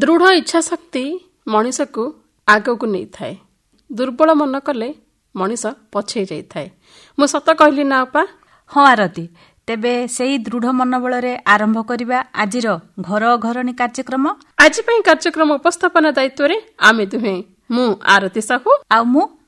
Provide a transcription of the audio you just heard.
ଦୃଢ଼ ଇଚ୍ଛା ଶକ୍ତି ମଣିଷକୁ ଆଗକୁ ନେଇଥାଏ। ଦୁର୍ବଳ ମନ କଲେ ମଣିଷ ପଛେଇ ଯାଇଥାଏ। ମୁଁ ସତ କହିଲି ନା ଅପା? ହଁ ଆରତୀ, ତେବେ ସେଇ ଦୃଢ଼ ମନୋବଳରେ ଆରମ୍ଭ କରିବା ଆଜିର ଘର ଘରଣୀ କାର୍ଯ୍ୟକ୍ରମ। ଆଜି ପାଇଁ କାର୍ଯ୍ୟକ୍ରମ ଉପସ୍ଥାପନା ଦାୟିତ୍ୱରେ ଆମେ ଦୁହେଁ, ମୁଁ ଆରତୀ ସାହୁ ଆଉ ମୁଁ